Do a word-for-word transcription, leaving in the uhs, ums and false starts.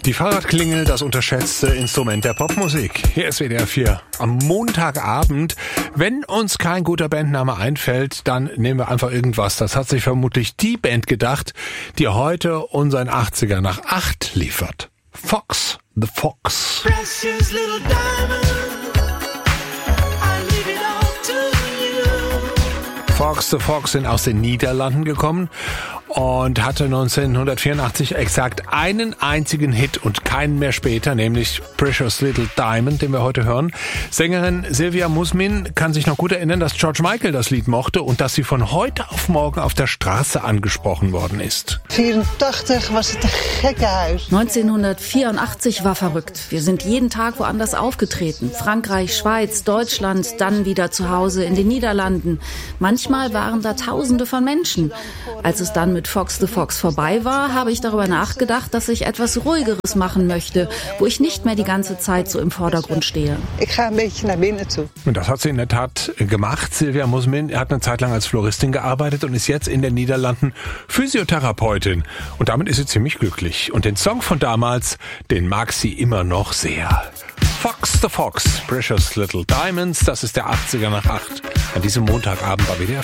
Die Fahrradklingel, das unterschätzte Instrument der Popmusik. Hier ist W D R vier am Montagabend. Wenn uns kein guter Bandname einfällt, dann nehmen wir einfach irgendwas. Das hat sich vermutlich die Band gedacht, die heute unseren achtziger nach acht liefert. Fox, The Fox. Precious little diamond, I leave it all to you. Fox, The Fox sind aus den Niederlanden gekommen und hatte neunzehnhundertvierundachtzig exakt einen einzigen Hit und keinen mehr später, nämlich Precious Little Diamond, den wir heute hören. Sängerin Sylvia Musmin kann sich noch gut erinnern, dass George Michael das Lied mochte und dass sie von heute auf morgen auf der Straße angesprochen worden ist. vierentachtig was het een gekke Huis. neunzehnhundertvierundachtzig war verrückt. Wir sind jeden Tag woanders aufgetreten. Frankreich, Schweiz, Deutschland, dann wieder zu Hause in den Niederlanden. Manchmal waren da Tausende von Menschen. Als es dann mit Fox the Fox vorbei war, habe ich darüber nachgedacht, dass ich etwas Ruhigeres machen möchte, wo ich nicht mehr die ganze Zeit so im Vordergrund stehe. Ik ga een beetje naar binnen toe. Und das hat sie in der Tat gemacht. Sylvia Musmin hat eine Zeit lang als Floristin gearbeitet und ist jetzt in den Niederlanden Physiotherapeutin. Und damit ist sie ziemlich glücklich. Und den Song von damals, den mag sie immer noch sehr. Fox the Fox, Precious Little Diamonds, das ist der achtziger nach acht. An diesem Montagabend bei W D R vier.